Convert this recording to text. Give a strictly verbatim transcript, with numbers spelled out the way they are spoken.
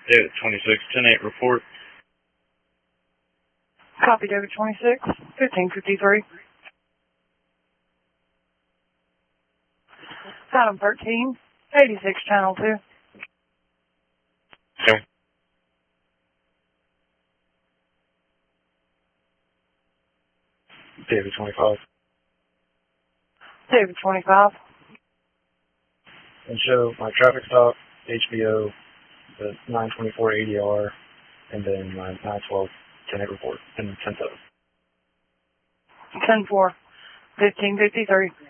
David twenty-six, ten eight report. Copy, David twenty-six, fifteen fifty-three. Adam thirteen, eighty-six, channel two. Okay. David twenty-five. David twenty-five. And show my traffic stop, H B O, the nine twenty-four A D R, and then my nine twelve ten eight report, and ten seven. ten four, fifteen fifty-three.